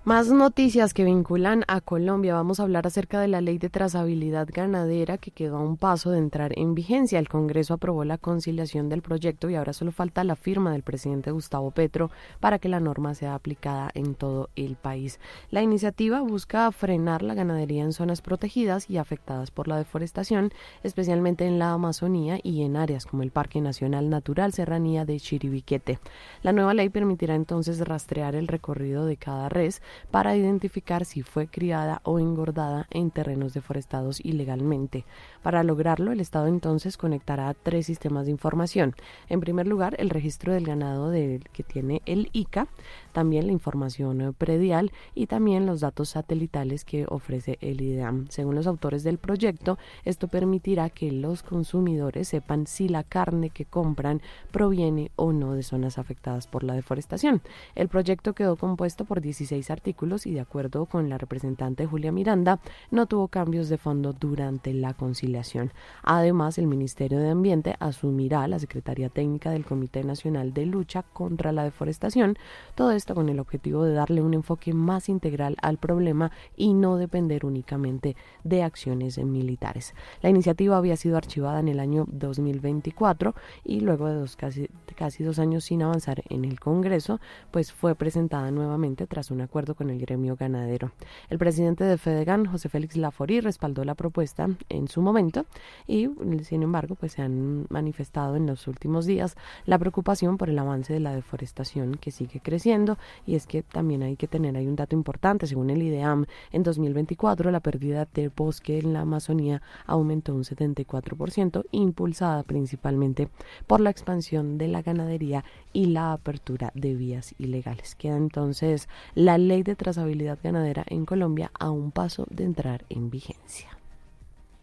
Más noticias que vinculan a Colombia. Vamos a hablar acerca de la ley de trazabilidad ganadera que quedó a un paso de entrar en vigencia. El Congreso aprobó la conciliación del proyecto y ahora solo falta la firma del presidente Gustavo Petro para que la norma sea aplicada en todo el país. La iniciativa busca frenar la ganadería en zonas protegidas y afectadas por la deforestación, especialmente en la Amazonía y en áreas como el Parque Nacional Natural Serranía de Chiribiquete. La nueva ley permitirá entonces rastrear el recorrido de cada res para identificar si fue criada o engordada en terrenos deforestados ilegalmente. Para lograrlo, el Estado entonces conectará 3 sistemas de información. En primer lugar, el registro del ganado que tiene el ICA, también la información predial y también los datos satelitales que ofrece el IDEAM. Según los autores del proyecto, esto permitirá que los consumidores sepan si la carne que compran proviene o no de zonas afectadas por la deforestación. El proyecto quedó compuesto por 16 artículos y, de acuerdo con la representante Julia Miranda, no tuvo cambios de fondo durante la conciliación. Además, el Ministerio de Ambiente asumirá la Secretaría Técnica del Comité Nacional de Lucha contra la Deforestación, todo esto con el objetivo de darle un enfoque más integral al problema y no depender únicamente de acciones militares. La iniciativa había sido archivada en el año 2024 y luego de casi 2 años sin avanzar en el Congreso, pues fue presentada nuevamente tras un acuerdo con el gremio ganadero. El presidente de Fedegan, José Félix Laforí, respaldó la propuesta en su momento y, sin embargo, pues se han manifestado en los últimos días la preocupación por el avance de la deforestación que sigue creciendo, y es que también hay que tener ahí un dato importante. Según el IDEAM, en 2024 la pérdida de bosque en la Amazonía aumentó un 74%, impulsada principalmente por la expansión de la ganadería y la apertura de vías ilegales. Queda entonces la ley de trazabilidad ganadera en Colombia a un paso de entrar en vigencia.